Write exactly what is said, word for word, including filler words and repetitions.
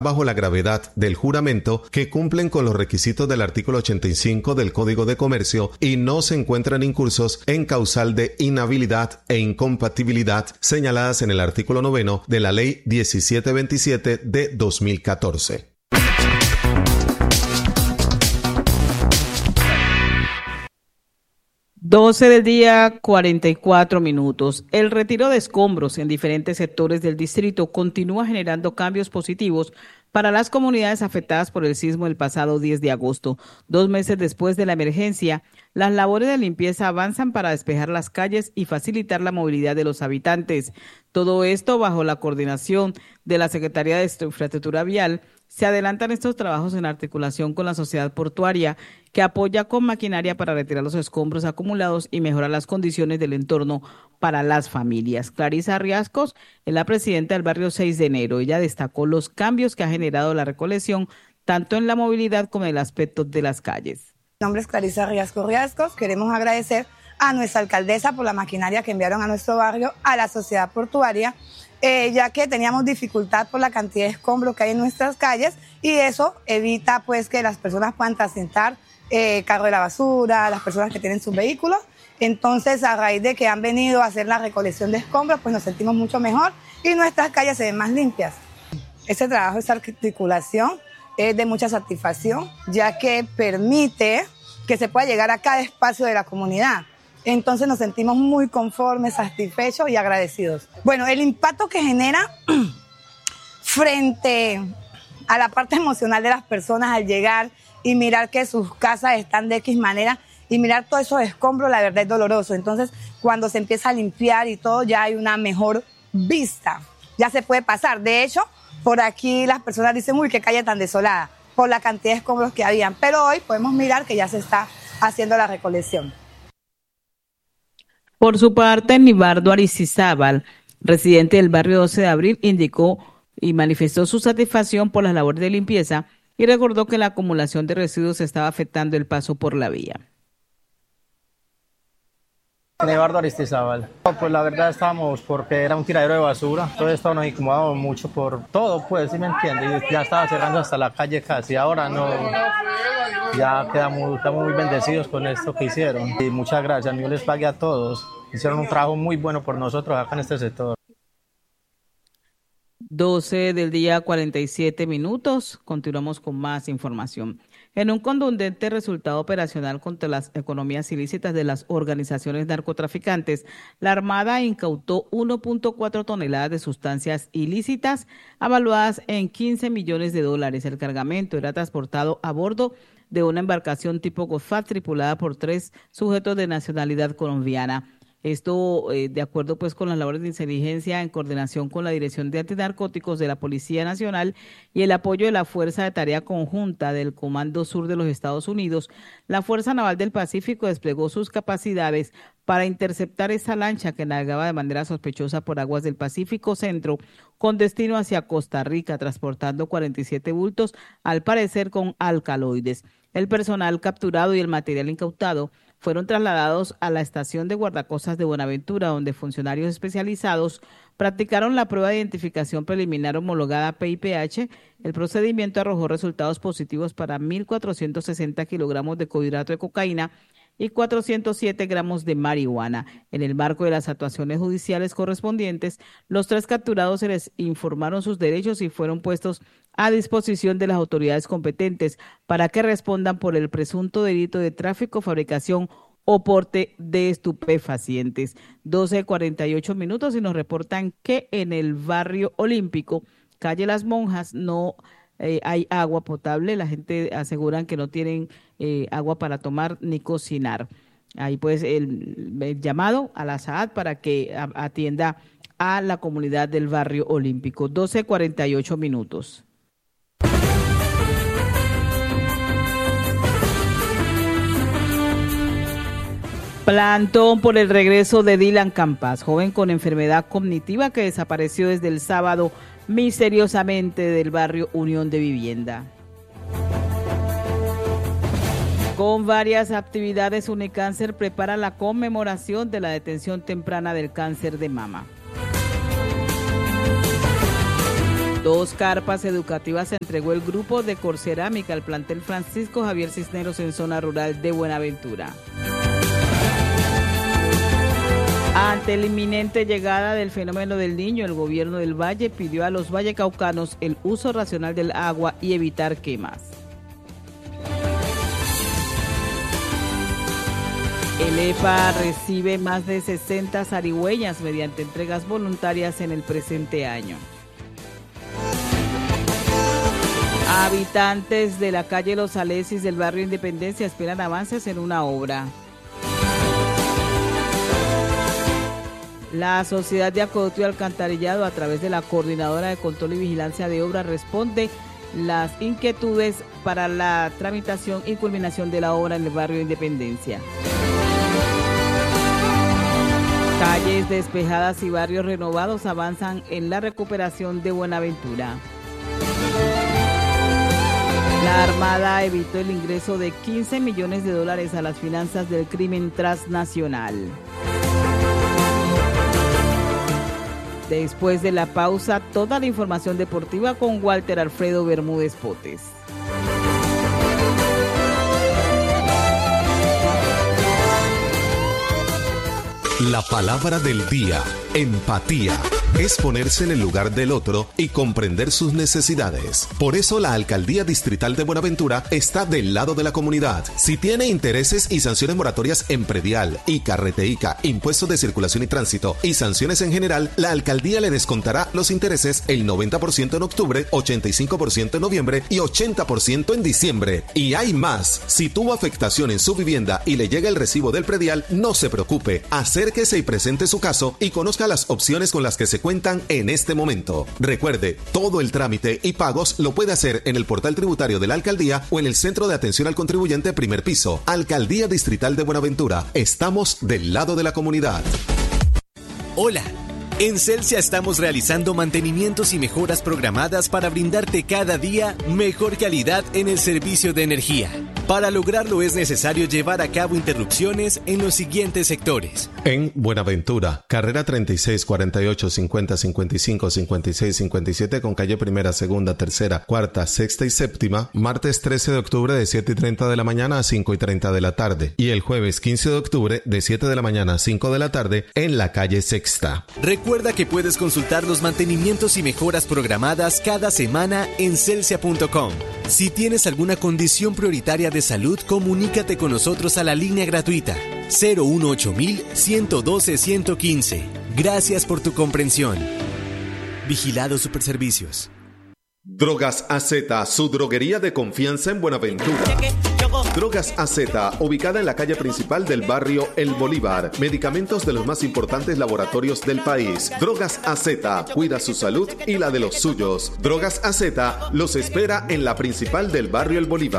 bajo la gravedad del juramento, que cumplen con los requisitos del artículo ochenta y cinco del Código de Comercio y no se encuentran incursos en causal de inhabilidad e incompatibilidad señaladas en el artículo noveno de la Ley diecisiete veintisiete de dos mil catorce. doce del día, cuarenta y cuatro minutos. El retiro de escombros en diferentes sectores del distrito continúa generando cambios positivos para las comunidades afectadas por el sismo el pasado diez de agosto. Dos meses después de la emergencia, las labores de limpieza avanzan para despejar las calles y facilitar la movilidad de los habitantes. Todo esto bajo la coordinación de la Secretaría de Infraestructura Vial. Se adelantan estos trabajos en articulación con la sociedad portuaria, que apoya con maquinaria para retirar los escombros acumulados y mejorar las condiciones del entorno para las familias. Clarisa Riascos es la presidenta del barrio seis de enero. Ella destacó los cambios que ha generado la recolección, tanto en la movilidad como en el aspecto de las calles. Mi nombre es Clarisa Riascos Riascos. Queremos agradecer a nuestra alcaldesa por la maquinaria que enviaron a nuestro barrio, a la sociedad portuaria, Eh, ya que teníamos dificultad por la cantidad de escombros que hay en nuestras calles, y eso evita pues que las personas puedan transitar eh, carro de la basura, las personas que tienen sus vehículos. Entonces, a raíz de que han venido a hacer la recolección de escombros, pues nos sentimos mucho mejor y nuestras calles se ven más limpias. Este trabajo, esta articulación es de mucha satisfacción, ya que permite que se pueda llegar a cada espacio de la comunidad. Entonces nos sentimos muy conformes, satisfechos y agradecidos. Bueno, el impacto que genera frente a la parte emocional de las personas al llegar y mirar que sus casas están de X manera y mirar todos esos escombros, la verdad es doloroso. Entonces, cuando se empieza a limpiar y todo, ya hay una mejor vista. Ya se puede pasar. De hecho, por aquí las personas dicen, uy, qué calle tan desolada, por la cantidad de escombros que habían. Pero hoy podemos mirar que ya se está haciendo la recolección. Por su parte, Nibardo Aristizábal, residente del barrio doce de abril, indicó y manifestó su satisfacción por las labores de limpieza y recordó que la acumulación de residuos estaba afectando el paso por la vía. Nibardo Aristizábal. Pues la verdad estábamos porque era un tiradero de basura, todo esto nos incomodaba mucho por todo, pues, ¿sí me entiende? Y ya estaba cerrando hasta la calle casi, ahora no, ya quedamos, estamos muy bendecidos con esto que hicieron. Y muchas gracias, Dios les pague a todos, hicieron un trabajo muy bueno por nosotros acá en este sector. doce del día, cuarenta y siete minutos, continuamos con más información. En un contundente resultado operacional contra las economías ilícitas de las organizaciones narcotraficantes, la Armada incautó uno punto cuatro toneladas de sustancias ilícitas avaluadas en quince millones de dólares. El cargamento era transportado a bordo de una embarcación tipo Gotfat tripulada por tres sujetos de nacionalidad colombiana. Esto eh, de acuerdo pues con las labores de inteligencia en coordinación con la Dirección de Antinarcóticos de la Policía Nacional y el apoyo de la Fuerza de Tarea Conjunta del Comando Sur de los Estados Unidos. La Fuerza Naval del Pacífico desplegó sus capacidades para interceptar esa lancha que navegaba de manera sospechosa por aguas del Pacífico Centro con destino hacia Costa Rica, transportando cuarenta y siete bultos, al parecer con alcaloides. El personal capturado y el material incautado fueron trasladados a la estación de guardacostas de Buenaventura, donde funcionarios especializados practicaron la prueba de identificación preliminar homologada P I P H. El procedimiento arrojó resultados positivos para mil cuatrocientos sesenta kilogramos de carbohidrato de cocaína y cuatrocientos siete gramos de marihuana. En el marco de las actuaciones judiciales correspondientes, los tres capturados se les informaron sus derechos y fueron puestos a disposición de las autoridades competentes para que respondan por el presunto delito de tráfico, fabricación o porte de estupefacientes. doce cuarenta y ocho minutos y nos reportan que en el barrio Olímpico, calle Las Monjas, no eh, hay agua potable. La gente aseguran que no tienen eh, agua para tomar ni cocinar. Ahí pues el, el llamado a la S A A D para que a, atienda a la comunidad del barrio Olímpico. doce cuarenta y ocho minutos. Plantón por el regreso de Dylan Campas, joven con enfermedad cognitiva que desapareció desde el sábado misteriosamente del barrio Unión de Vivienda. Con varias actividades, Unicáncer prepara la conmemoración de la detención temprana del cáncer de mama. Dos carpas educativas se entregó el grupo de Corcerámica al plantel Francisco Javier Cisneros en zona rural de Buenaventura. Ante la inminente llegada del fenómeno del Niño, el gobierno del Valle pidió a los vallecaucanos el uso racional del agua y evitar quemas. El E P A recibe más de sesenta zarigüeñas mediante entregas voluntarias en el presente año. Habitantes de la calle Los Alesis del barrio Independencia esperan avances en una obra. La Sociedad de Acueducto y Alcantarillado, a través de la Coordinadora de Control y Vigilancia de Obras, responde las inquietudes para la tramitación y culminación de la obra en el barrio Independencia. Calles despejadas y barrios renovados avanzan en la recuperación de Buenaventura. La Armada evitó el ingreso de quince millones de dólares a las finanzas del crimen transnacional. Después de la pausa, toda la información deportiva con Walter Alfredo Bermúdez Potes. La palabra del día, empatía. Es ponerse en el lugar del otro y comprender sus necesidades. Por eso la Alcaldía Distrital de Buenaventura está del lado de la comunidad. Si tiene intereses y sanciones moratorias en predial, ICA, Reteica, impuestos de circulación y tránsito y sanciones en general, la Alcaldía le descontará los intereses el noventa por ciento en octubre, ochenta y cinco por ciento en noviembre y ochenta por ciento en diciembre. Y hay más. Si tuvo afectación en su vivienda y le llega el recibo del predial, no se preocupe. Acérquese y presente su caso y conozca las opciones con las que se cuentan en este momento. Recuerde, todo el trámite y pagos lo puede hacer en el portal tributario de la Alcaldía o en el Centro de Atención al Contribuyente primer piso. Alcaldía Distrital de Buenaventura. Estamos del lado de la comunidad. Hola. En Celsia estamos realizando mantenimientos y mejoras programadas para brindarte cada día mejor calidad en el servicio de energía. Para lograrlo es necesario llevar a cabo interrupciones en los siguientes sectores. En Buenaventura, carrera treinta y seis, cuarenta y ocho, cincuenta, cincuenta y cinco, cincuenta y seis, cincuenta y siete con calle primera, segunda, tercera, cuarta, sexta y séptima, martes trece de octubre de siete y treinta de la mañana a cinco y treinta de la tarde y el jueves quince de octubre de siete de la mañana a cinco de la tarde en la calle sexta. Recuerda que puedes consultar los mantenimientos y mejoras programadas cada semana en celsia punto com. Si tienes alguna condición prioritaria de salud, comunícate con nosotros a la línea gratuita cero uno ocho mil, ciento doce, ciento quince. Gracias por tu comprensión. Vigilado Superservicios. Drogas A Z, su droguería de confianza en Buenaventura. Drogas A Z, ubicada en la calle principal del barrio El Bolívar. Medicamentos de los más importantes laboratorios del país. Drogas A Z, cuida su salud y la de los suyos. Drogas A Z los espera en la principal del barrio El Bolívar.